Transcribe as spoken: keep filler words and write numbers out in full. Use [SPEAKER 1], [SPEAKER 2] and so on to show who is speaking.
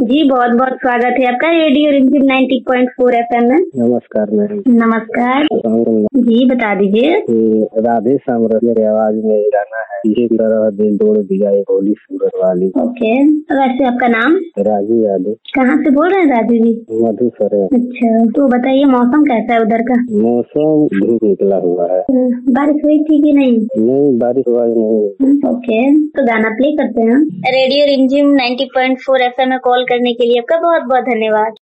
[SPEAKER 1] जी बहुत बहुत स्वागत है आपका रेडियो रिमझिम नाइंटी पॉइंट फोर एफएम में।
[SPEAKER 2] नमस्कार मैडम।
[SPEAKER 1] नमस्कार जी, बता दीजिए।
[SPEAKER 2] राधे श्याम की आवाज में गाना है, एक तरह दिल तोड़ दिया एक होली सूरत वाली।
[SPEAKER 1] ओके, वैसे आपका नाम?
[SPEAKER 2] राजू यादव।
[SPEAKER 1] कहाँ से बोल रहे हैं राजू जी?
[SPEAKER 2] मधुसर।
[SPEAKER 1] अच्छा, तो बताइए मौसम कैसा है उधर का?
[SPEAKER 2] मौसम धूप निकला हुआ है।
[SPEAKER 1] बारिश हुई थी कि नहीं?
[SPEAKER 2] नहीं, बारिश हुआ ही नहीं।
[SPEAKER 1] ओके, तो गाना प्ले करते हैं। रेडियो रिमझिम नाइंटी पॉइंट फोर एफएम में कॉल करने के लिए आपका बहुत बहुत धन्यवाद।